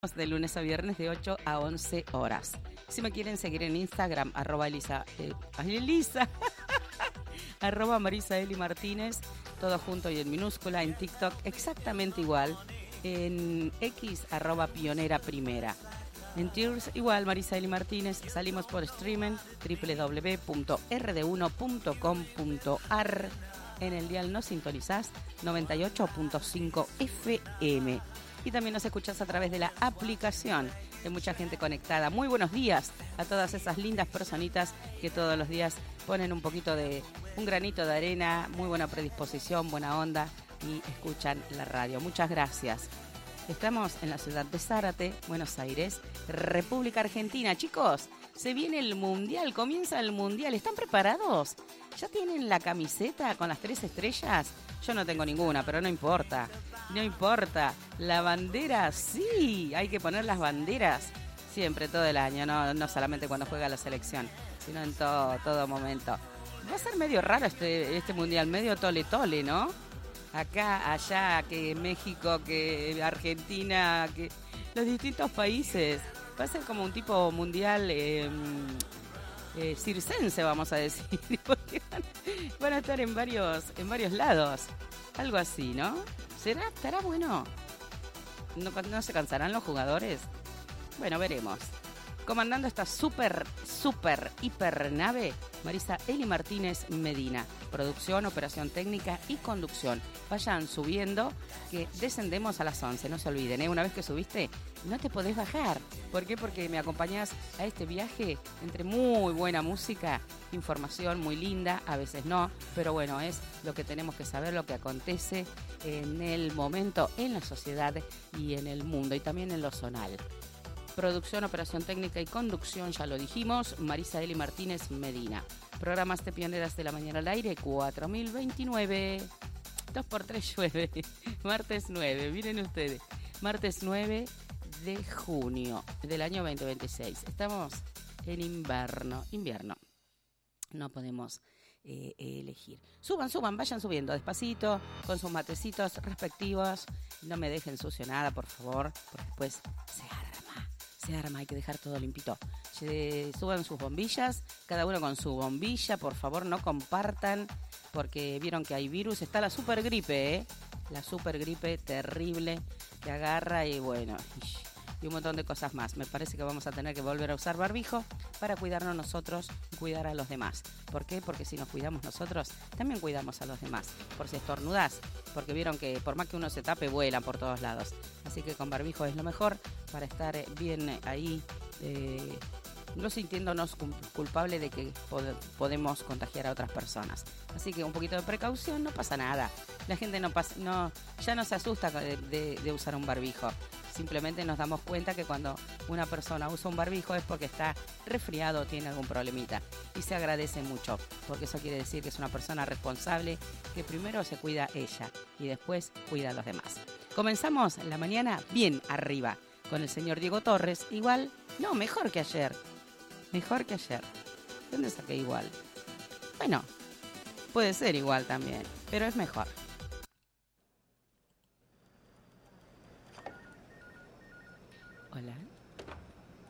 De lunes a viernes de 8 a 11 horas. Si me quieren seguir en Instagram, @Elisa, arroba Marisa Eli Martínez, todo junto y en minúscula. En TikTok exactamente igual. En X, @Pionera Primera. En Tears igual, Marisa Eli Martínez. Salimos por streaming, www.rd1.com.ar. En el dial nos sintonizás 98.5 FM. Y también nos escuchás a través de la aplicación. Hay mucha gente conectada. Muy buenos días a todas esas lindas personitas que todos los días ponen un granito de arena, muy buena predisposición, buena onda y escuchan la radio. Muchas gracias. Estamos en la ciudad de Zárate, Buenos Aires, República Argentina. Chicos, se viene el Mundial, comienza el Mundial. ¿Están preparados? ¿Ya tienen la camiseta con las 3 estrellas? Yo no tengo ninguna, pero no importa. No importa. La bandera, sí. Hay que poner las banderas siempre, todo el año. No solamente cuando juega la selección, sino en todo momento. Va a ser medio raro este mundial, medio tole, ¿no? Acá, allá, que México, que Argentina, que los distintos países. Va a ser como un tipo mundial circense, vamos a decir, porque van a estar en varios lados. Algo así, ¿no? ¿Estará bueno? ¿No se cansarán los jugadores? Bueno, veremos. Comandando esta super, hiper nave, Marisa Eli Martínez Medina. Producción, operación técnica y conducción. Vayan subiendo, que descendemos a las 11. No se olviden, ¿eh? Una vez que subiste, no te podés bajar. ¿Por qué? Porque me acompañás a este viaje entre muy buena música, información muy linda, a veces no, pero bueno, es lo que tenemos que saber, lo que acontece en el momento, en la sociedad y en el mundo, y también en lo zonal. Producción, operación técnica y conducción, ya lo dijimos, Marisa Eli Martínez Medina. Programas de Pioneras de la Mañana al Aire, 4029. 2x3 llueve. Martes 9, miren ustedes. Martes 9 de junio del año 2026. Estamos en invierno. No podemos elegir. Suban, vayan subiendo despacito, con sus matecitos respectivos. No me dejen sucio nada, por favor, porque después se arma, hay que dejar todo limpito. Suban sus bombillas, cada uno con su bombilla, por favor, no compartan, porque vieron que hay virus. Está la supergripe, ¿eh? La supergripe terrible que agarra y bueno, y un montón de cosas más. Me parece que vamos a tener que volver a usar barbijo para cuidarnos nosotros y cuidar a los demás. ¿Por qué? Porque si nos cuidamos nosotros, también cuidamos a los demás. Por si estornudás, porque vieron que por más que uno se tape, vuelan por todos lados. Así que con barbijo es lo mejor para estar bien ahí, no sintiéndonos culpables de que podemos contagiar a otras personas. Así que un poquito de precaución, no pasa nada. La gente ya no se asusta de usar un barbijo. Simplemente nos damos cuenta que cuando una persona usa un barbijo es porque está resfriado o tiene algún problemita. Y se agradece mucho, porque eso quiere decir que es una persona responsable, que primero se cuida ella y después cuida a los demás. Comenzamos la mañana bien arriba, con el señor Diego Torres. Igual, no, mejor que ayer. ¿Dónde saqué igual? Bueno, puede ser igual también, pero es mejor.